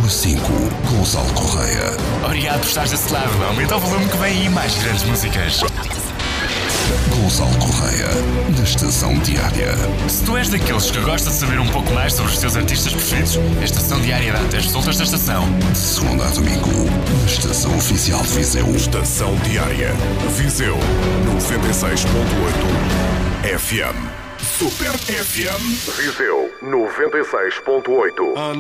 às 5, Gonçalo Correia. Obrigado por estares desse lado. Aumenta o volume que vem aí mais grandes músicas. Gonçalo Correia, na Estação Diária. Se tu és daqueles que gosta de saber um pouco mais sobre os teus artistas preferidos, a Estação Diária dá-te as resultas da estação. De segunda a domingo, na Estação Oficial de Viseu. Estação Diária. Viseu 96.8 FM. Super FM. Viseu 96.8.